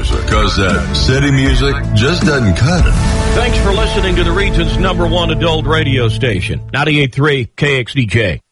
music, because that city music just doesn't cut it. Thanks for listening to the region's #1 adult radio station, 98.3 KXDJ.